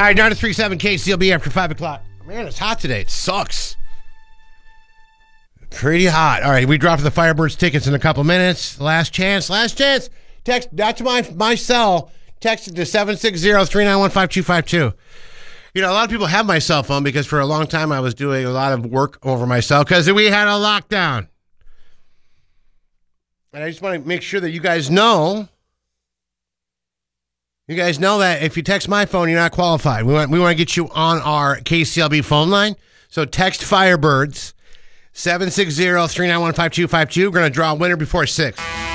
All right, 937 KCLB after 5 o'clock. Man, it's hot today. It sucks. Pretty hot. All right, we dropped the Firebirds tickets in a couple minutes. Last chance. Text, that's my cell. Text it to 760-391-5252. You know, a lot of people have my cell phone because for a long time I was doing a lot of work over my cell because we had a lockdown. And I just want to make sure that you guys know that if you text my phone, you're not qualified. We want to get you on our KCLB phone line. So text Firebirds, 760-391-5252. We're going to draw a winner before 6.